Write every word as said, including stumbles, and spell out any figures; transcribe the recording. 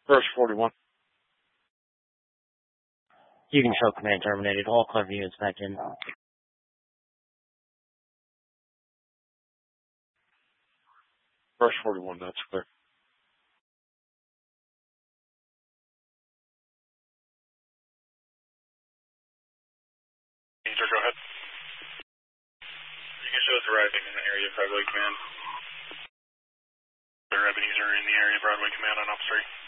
First forty-one. You can show command terminated. All clever units back in. First forty-one, that's clear. Go ahead. You can show us arriving in the area, Broadway Command. The Ebenezer in the area, Broadway Command on Ops three.